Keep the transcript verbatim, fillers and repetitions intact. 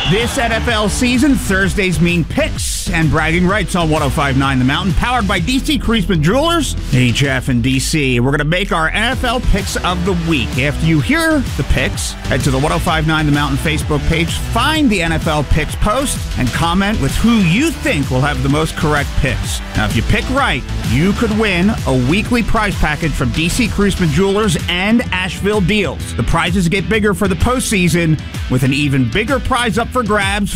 This N F L season, Thursdays mean picks and bragging rights on one oh five point nine The Mountain, powered by D C Creasman Jewelers, H F and D C. We're going to make our N F L picks of the week. After you hear the picks, head to the one oh five point nine The Mountain Facebook page, find the N F L picks post, and comment with who you think will have the most correct picks. Now, if you pick right, you could win a weekly prize package from D C Creasman Jewelers and Asheville Deals. The prizes get bigger for the postseason, with an even bigger prize up for grabs